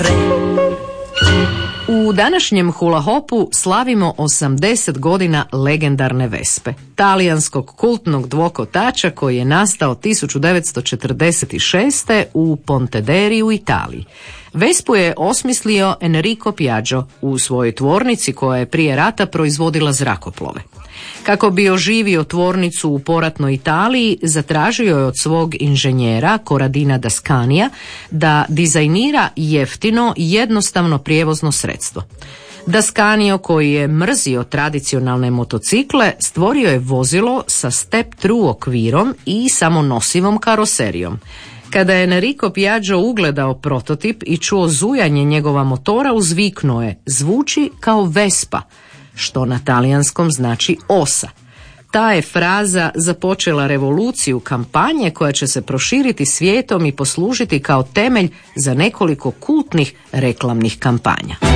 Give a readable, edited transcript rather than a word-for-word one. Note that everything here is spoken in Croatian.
U današnjem hula hopu slavimo 80 godina legendarne Vespe, talijanskog kultnog dvokotača koji je nastao 1946. u Pontederi u Italiji. Vespu je osmislio Enrico Piaggio u svojoj tvornici koja je prije rata proizvodila zrakoplove. Kako bi oživio tvornicu u poratnoj Italiji, zatražio je od svog inženjera Corradina Dascanija da dizajnira jeftino i jednostavno prijevozno sredstvo. Dascanio, koji je mrzio tradicionalne motocikle, stvorio je vozilo sa step-through okvirom i samonosivom karoserijom. Kada je Enrico Piaggio ugledao prototip i čuo zujanje njegova motora, uzviknuo je: "Zvuči kao Vespa", što na talijanskom znači osa. Ta je fraza započela revoluciju kampanje koja će se proširiti svijetom i poslužiti kao temelj za nekoliko kultnih reklamnih kampanja.